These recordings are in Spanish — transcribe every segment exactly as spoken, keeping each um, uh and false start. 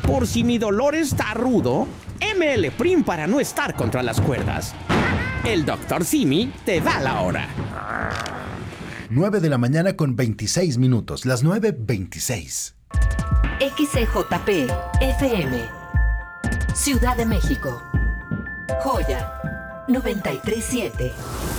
Por si mi dolor está rudo, M L Prim para no estar contra las cuerdas. El doctor Simi te da la hora. nueve de la mañana con veintiséis minutos. Las nueve veintiséis. X C J P F M Ciudad de México. Joya noventa y tres siete.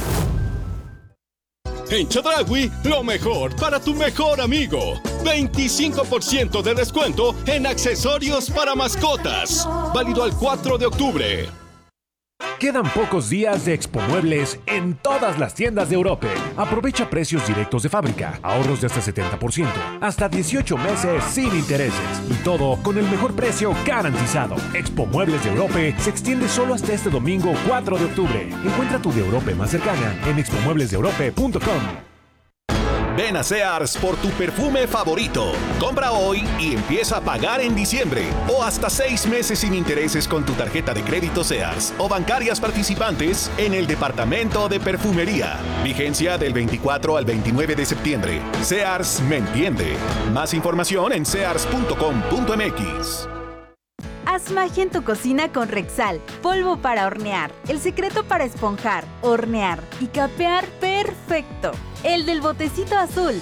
En Chedraui, lo mejor para tu mejor amigo. veinticinco por ciento de descuento en accesorios para mascotas. Válido al cuatro de octubre. Quedan pocos días de Expo Muebles en todas las tiendas de Europe. Aprovecha precios directos de fábrica, ahorros de hasta setenta por ciento, hasta dieciocho meses sin intereses y todo con el mejor precio garantizado. Expo Muebles de Europe se extiende solo hasta este domingo cuatro de octubre. Encuentra tu de Europe más cercana en expo muebles de europe punto com. Ven a Sears por tu perfume favorito. Compra hoy y empieza a pagar en diciembre. O hasta seis meses sin intereses con tu tarjeta de crédito Sears o bancarias participantes en el departamento de perfumería. Vigencia del veinticuatro al veintinueve de septiembre. Sears me entiende. Más información en sears punto com punto m x. Haz magia en tu cocina con Rexal. Polvo para hornear. El secreto para esponjar, hornear y capear perfecto. El del botecito azul.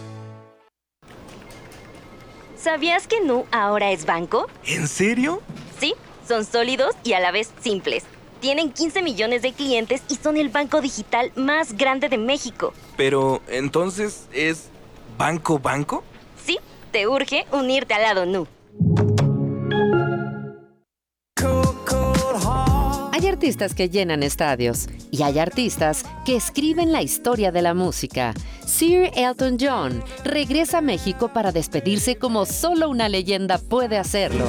¿Sabías que Nu ahora es banco? ¿En serio? Sí, son sólidos y a la vez simples. Tienen quince millones de clientes y son el banco digital más grande de México. Pero, ¿entonces es banco banco? Sí, te urge unirte al lado Nu. Hay artistas que llenan estadios y hay artistas que escriben la historia de la música. Sir Elton John regresa a México para despedirse como solo una leyenda puede hacerlo.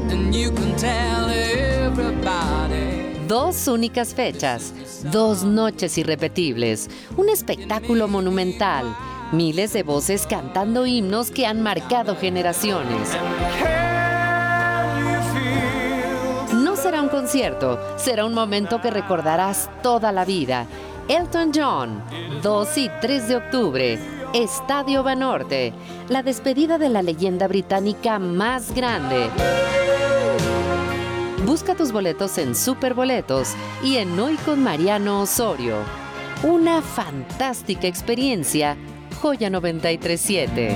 Dos únicas fechas, dos noches irrepetibles, un espectáculo monumental, miles de voces cantando himnos que han marcado generaciones. No será un concierto, será un momento que recordarás toda la vida. Elton John, dos y tres de octubre, Estadio Banorte, la despedida de la leyenda británica más grande. Busca tus boletos en Superboletos y en Hoy con Mariano Osorio. Una fantástica experiencia, Joya noventa y tres siete.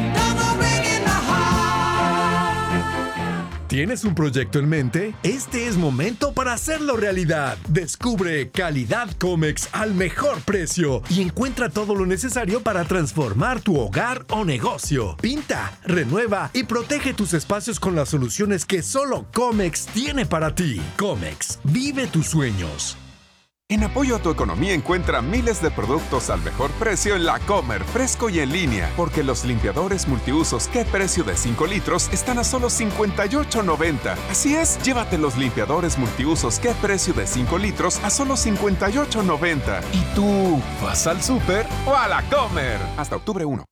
¿Tienes un proyecto en mente? Este es momento para hacerlo realidad. Descubre Calidad Comex al mejor precio y encuentra todo lo necesario para transformar tu hogar o negocio. Pinta, renueva y protege tus espacios con las soluciones que solo Comex tiene para ti. Comex, vive tus sueños. En apoyo a tu economía encuentra miles de productos al mejor precio en La Comer, fresco y en línea, porque los limpiadores multiusos ¿Qué precio de cinco litros? Están a solo cincuenta y ocho noventa. Así es, llévate los limpiadores multiusos ¿Qué precio de cinco litros? A solo cincuenta y ocho noventa. ¿Y tú vas al súper o a La Comer? Hasta octubre primero.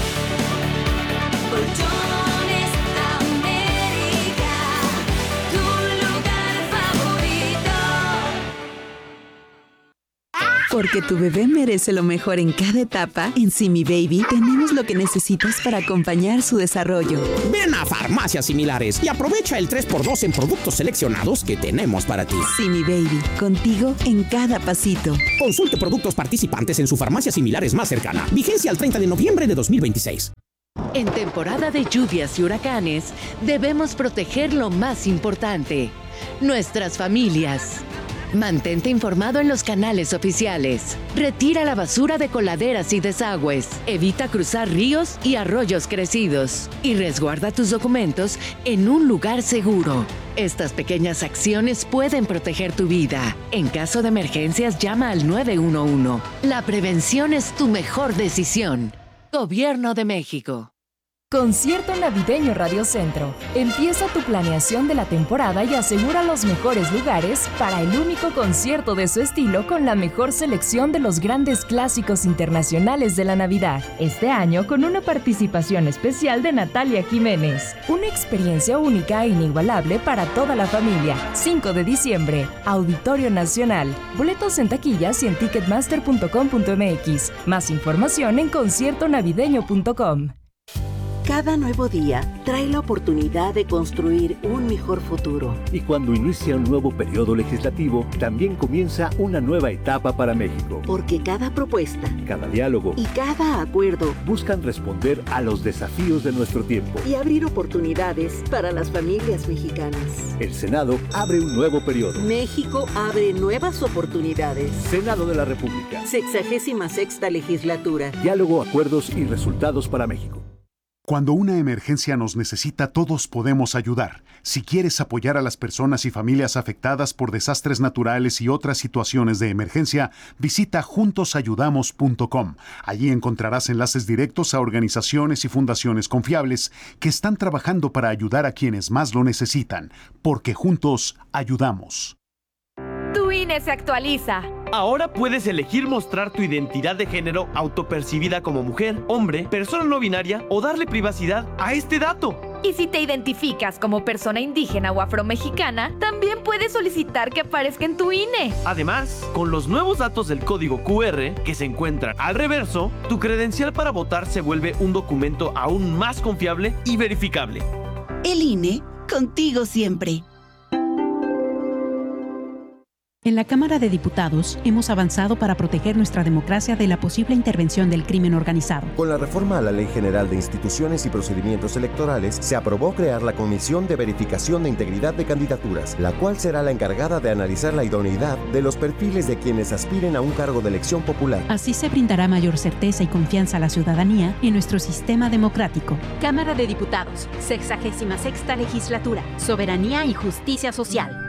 Porque tu bebé merece lo mejor en cada etapa, en Simi Baby tenemos lo que necesitas para acompañar su desarrollo. Ven a Farmacias Similares y aprovecha el tres por dos en productos seleccionados que tenemos para ti. Simi Baby, contigo en cada pasito. Consulte productos participantes en su farmacia Similares más cercana. Vigencia al treinta de noviembre de dos mil veintiséis. En temporada de lluvias y huracanes, debemos proteger lo más importante, nuestras familias. Mantente informado en los canales oficiales. Retira la basura de coladeras y desagües. Evita cruzar ríos y arroyos crecidos. Y resguarda tus documentos en un lugar seguro. Estas pequeñas acciones pueden proteger tu vida. En caso de emergencias, llama al nueve uno uno. La prevención es tu mejor decisión. Gobierno de México. Concierto Navideño Radio Centro. Empieza tu planeación de la temporada y asegura los mejores lugares para el único concierto de su estilo con la mejor selección de los grandes clásicos internacionales de la Navidad. Este año con una participación especial de Natalia Jiménez. Una experiencia única e inigualable para toda la familia. cinco de diciembre, Auditorio Nacional. Boletos en taquillas y en ticketmaster punto com punto m x. Más información en concierto navideño punto com. Cada nuevo día trae la oportunidad de construir un mejor futuro. Y cuando inicia un nuevo periodo legislativo, también comienza una nueva etapa para México. Porque cada propuesta, cada diálogo y cada acuerdo buscan responder a los desafíos de nuestro tiempo y abrir oportunidades para las familias mexicanas. El Senado abre un nuevo periodo. México abre nuevas oportunidades. Senado de la República. Sexagésima sexta legislatura. Diálogo, acuerdos y resultados para México. Cuando una emergencia nos necesita, todos podemos ayudar. Si quieres apoyar a las personas y familias afectadas por desastres naturales y otras situaciones de emergencia, visita juntos ayudamos punto com. Allí encontrarás enlaces directos a organizaciones y fundaciones confiables que están trabajando para ayudar a quienes más lo necesitan, porque juntos ayudamos. Tu I N E se actualiza. Ahora puedes elegir mostrar tu identidad de género autopercibida como mujer, hombre, persona no binaria o darle privacidad a este dato. Y si te identificas como persona indígena o afromexicana, también puedes solicitar que aparezca en tu I N E. Además, con los nuevos datos del código Q R que se encuentran al reverso, tu credencial para votar se vuelve un documento aún más confiable y verificable. El I N E, contigo siempre. En la Cámara de Diputados hemos avanzado para proteger nuestra democracia de la posible intervención del crimen organizado. Con la reforma a la Ley General de Instituciones y Procedimientos Electorales, se aprobó crear la Comisión de Verificación de Integridad de Candidaturas, la cual será la encargada de analizar la idoneidad de los perfiles de quienes aspiren a un cargo de elección popular. Así se brindará mayor certeza y confianza a la ciudadanía en nuestro sistema democrático. Cámara de Diputados, sexagésima sexta legislatura, Soberanía y Justicia Social.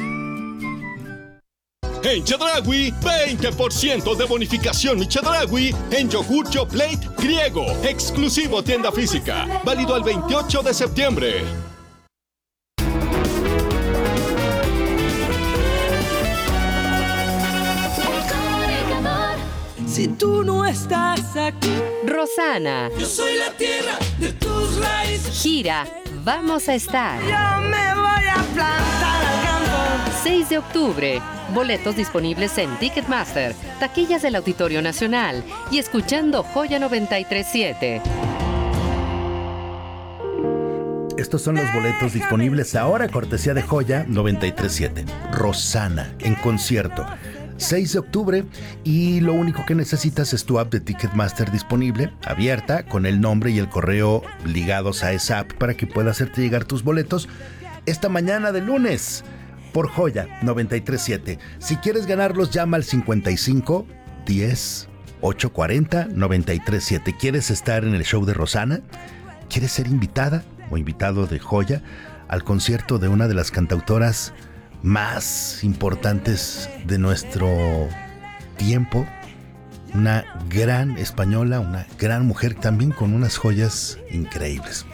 En Chedraui, veinte por ciento de bonificación mi Chedraui en yogur Yoplait griego, exclusivo tienda física, válido al veintiocho de septiembre. Si tú no estás aquí, Rosana. Yo soy la tierra de tus raíces. Gira, vamos a estar. Yo me voy a plantar al campo. seis de octubre. Boletos disponibles en Ticketmaster, taquillas del Auditorio Nacional y escuchando Joya noventa y tres punto siete. Estos son los boletos disponibles ahora, cortesía de Joya noventa y tres punto siete. Rosana, en concierto. seis de octubre, y lo único que necesitas es tu app de Ticketmaster disponible, abierta, con el nombre y el correo ligados a esa app para que pueda hacerte llegar tus boletos esta mañana de lunes por Joya noventa y tres punto siete. Si quieres ganarlos, llama al cincuenta y cinco, diez, ochocientos cuarenta, noventa y tres punto siete. ¿Quieres estar en el show de Rosana? ¿Quieres ser invitada o invitado de Joya al concierto de una de las cantautoras más importantes de nuestro tiempo? Una gran española, una gran mujer también con unas joyas increíbles.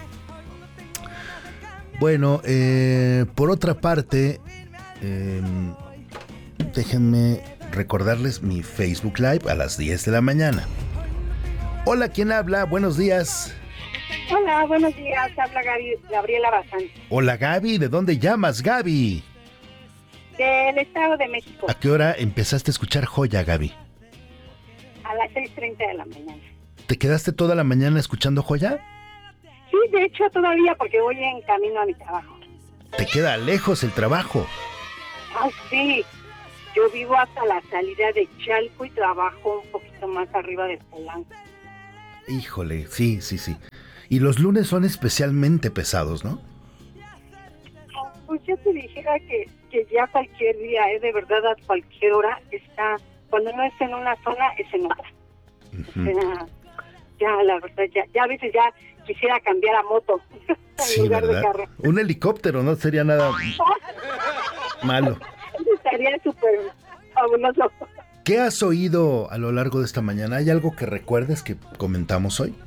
Bueno, eh, por otra parte, eh, déjenme recordarles mi Facebook Live a las diez de la mañana. Hola, ¿quién habla? Buenos días. Hola, buenos días. Habla Gaby, Gabriela Bazán. Hola, Gaby. ¿De dónde llamas, Gaby? Del Estado de México. ¿A qué hora empezaste a escuchar Joya, Gaby? A las seis treinta de la mañana. ¿Te quedaste toda la mañana escuchando Joya? Sí, de hecho todavía, porque voy en camino a mi trabajo. ¿Te queda lejos el trabajo? Ah, sí. Yo vivo hasta la salida de Chalco y trabajo un poquito más arriba de Polanco. Híjole, sí, sí, sí. Y los lunes son especialmente pesados, ¿no? Pues yo te dijera que, que ya cualquier día, ¿eh? De verdad, a cualquier hora está, cuando no es en una zona, es en otra. Uh-huh. O sea, ya, la verdad, ya, ya a veces ya quisiera cambiar a moto. Sí, ¿verdad? Un helicóptero no sería nada malo. Estaría súper fabuloso. ¿Qué has oído a lo largo de esta mañana? ¿Hay algo que recuerdes que comentamos hoy?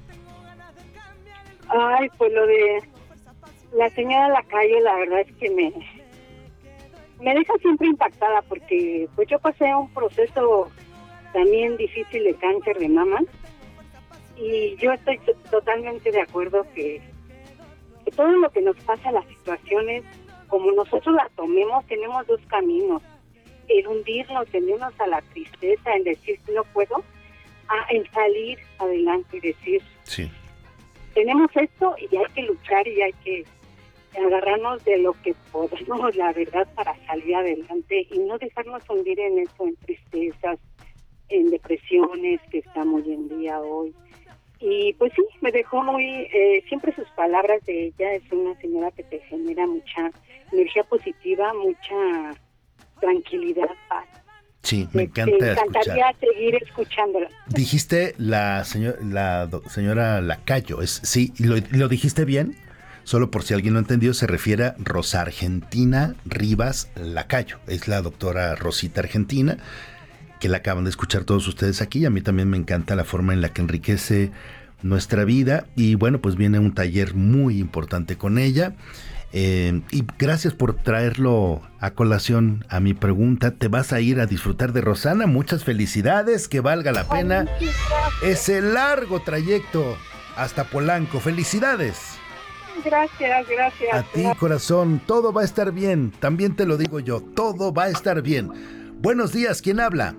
Ay, pues lo de la señora en la calle, la verdad es que me me deja siempre impactada, porque pues yo pasé un proceso también difícil de cáncer de mama, y yo estoy t- totalmente de acuerdo que, que todo lo que nos pasa, las situaciones, como nosotros las tomemos, tenemos dos caminos: el hundirnos, en irnos a la tristeza, en decir no puedo, a en salir adelante y decir sí. tenemos esto y hay que luchar y hay que agarrarnos de lo que podemos, la verdad, para salir adelante y no dejarnos hundir en eso, en tristezas, en depresiones que estamos hoy en día hoy. Y pues sí, me dejó muy, eh, siempre sus palabras de ella, es una señora que te genera mucha energía positiva, mucha tranquilidad, paz. Sí, me encanta Me encantaría escuchar. seguir escuchándola. Dijiste la, señor, la do- señora Lacayo, es, sí, ¿lo, ¿lo dijiste bien? Solo por si alguien no entendió, se refiere a Rosa Argentina Rivas Lacayo. Es la doctora Rosita Argentina, que la acaban de escuchar todos ustedes aquí. A mí también me encanta la forma en la que enriquece nuestra vida. Y bueno, pues viene un taller muy importante con ella. Eh, y gracias por traerlo a colación a mi pregunta. ¿Te vas a ir a disfrutar de Rosana? Muchas felicidades, que valga la pena ese largo trayecto hasta Polanco. ¡Felicidades! Gracias, gracias. A ti, corazón, todo va a estar bien. También te lo digo yo, todo va a estar bien. Buenos días, ¿quién habla?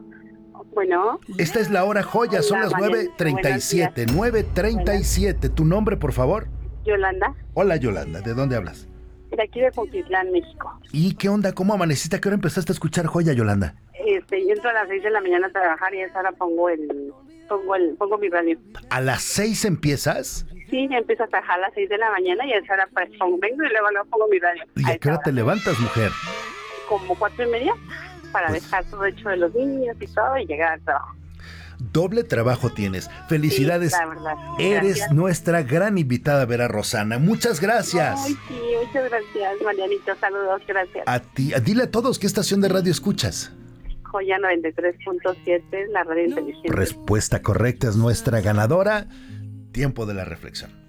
Bueno. Esta es la hora joya, son Hola, las Mariana. nueve treinta y siete. Buenos nueve treinta y siete. ¿Tu nombre, por favor? Yolanda, Hola, Yolanda, ¿de dónde hablas? de aquí de Poquitlán, México. ¿Y qué onda? ¿Cómo amaneciste? ¿A qué hora empezaste a escuchar joya, Yolanda? Este, yo entro a las seis de la mañana a trabajar y a esa hora pongo el, pongo el, pongo mi radio. ¿A las seis empiezas? Sí, ya empiezo a trabajar a las seis de la mañana y a esa hora pues pongo, vengo y luego, luego pongo mi radio. ¿Y a qué hora te levantas, mujer? Como cuatro y media para dejar todo hecho de los niños y todo y llegar al trabajo. Doble trabajo tienes. Felicidades. Sí, la verdad. Eres Gracias. nuestra gran invitada a ver a Rosana. Muchas gracias. Ay, sí, muchas gracias, Marianito. Saludos, gracias. A ti, a- dile a todos qué estación de radio escuchas. Joya noventa y tres punto siete, la radio inteligente. Respuesta correcta es nuestra ganadora. Tiempo de la reflexión.